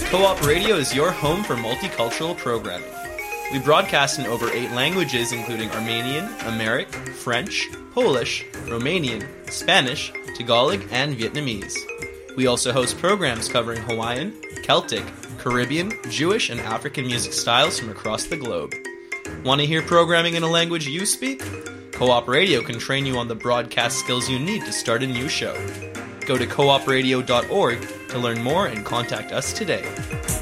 Co-op Radio is your home for multicultural programming. We broadcast in over 8 languages, including Armenian, Amharic, French, Polish, Romanian, Spanish, Tagalog, and Vietnamese. We also host programs covering Hawaiian, Celtic, Caribbean, Jewish, and African music styles from across the globe. Want to hear programming in a language you speak? Co-op Radio can train you on the broadcast skills you need to start a new show. Go to coopradio.org to learn more and contact us today.